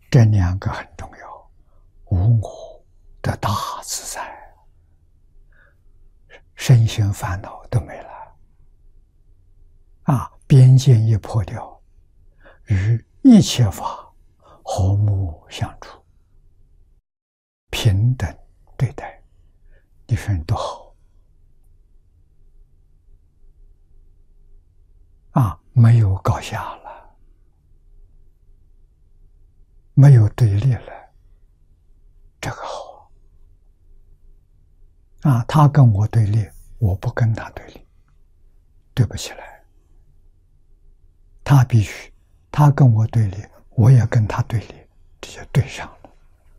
这两个很重要，无我的大自在，身心烦恼都没了，边界一破掉，与一切法和睦相处，平等对待，你说你多好没有高下了，没有对立了，这个好他跟我对立，我不跟他对立，对不起来，他必须，他跟我对立，我也跟他对立，这就对上了。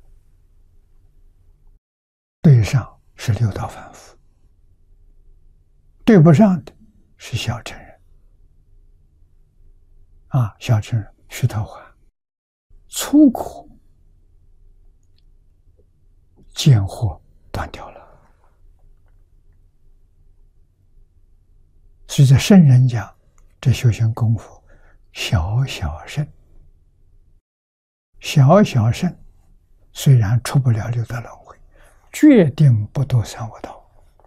对上是六道凡夫，对不上的是小乘人小乘人须陀洹粗苦见惑断掉了。所以在圣人讲，这修行功夫小小胜，小小胜虽然出不了六道轮回，决定不堕三恶道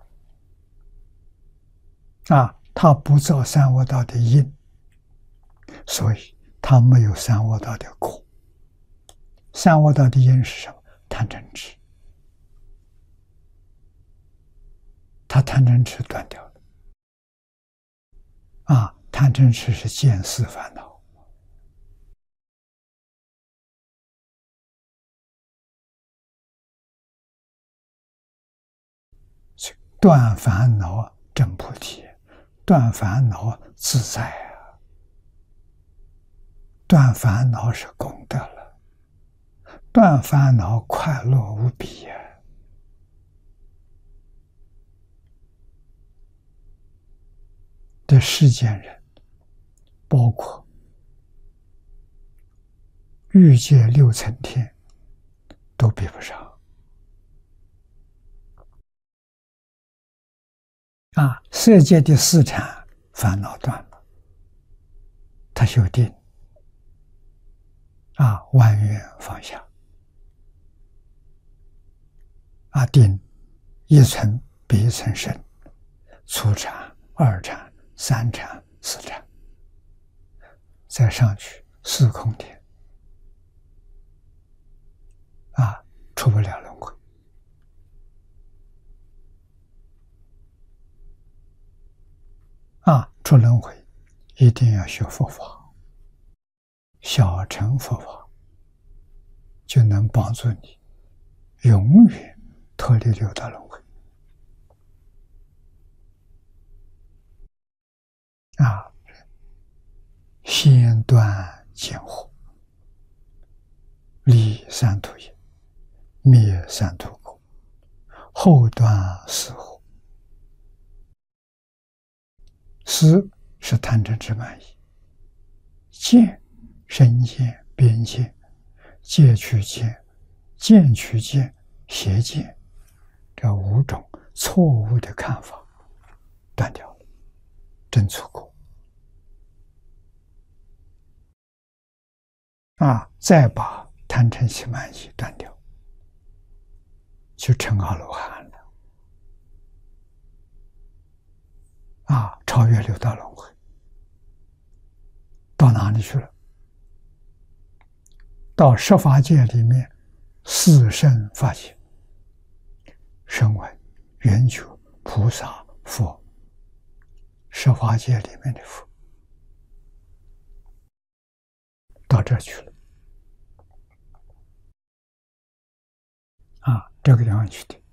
他不造三恶道的因，所以他没有三恶道的果。三恶道的因是什么？贪嗔痴，他贪嗔痴断掉了贪嗔痴是见思烦恼，断烦恼证菩提，断烦恼自在断烦恼是功德了，断烦恼快乐无比这世间人，包括欲界六层天都比不上色界的四禅烦恼断了，他修定万缘放下定一层比一层深，初禅、二禅、三禅、四禅，再上去四空天出不了轮回出轮回一定要学佛法，小乘佛法就能帮助你永远脱离六道轮回先断见惑，离三途业，灭三途苦，后断四惑。思是贪嗔痴慢疑，见身见、边见、戒取见、见取见、邪见，这五种错误的看法断掉了，真出果再把贪嗔痴慢疑断掉，就成阿罗汉了超越六道轮回，到哪里去了？到十法界里面四圣法界，声闻、缘觉、菩萨、佛，十法界里面的佛，到这儿去了这个地方去的。